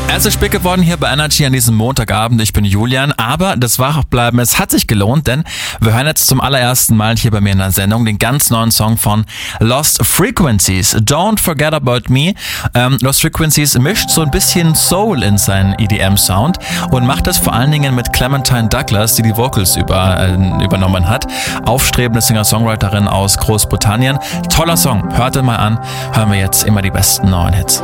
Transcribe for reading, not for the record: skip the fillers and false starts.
Es ist spät geworden hier bei Energy an diesem Montagabend. Ich bin Julian, aber das Wachbleiben, es hat sich gelohnt, denn wir hören jetzt zum allerersten Mal hier bei mir in der Sendung den ganz neuen Song von Lost Frequencies, Don't Forget About Me. Lost Frequencies mischt so ein bisschen Soul in seinen EDM-Sound und macht das vor allen Dingen mit Clementine Douglas, die Vocals übernommen hat. Aufstrebende Singer-Songwriterin aus Großbritannien. Toller Song, hört ihn mal an. Hören wir jetzt immer die besten neuen Hits.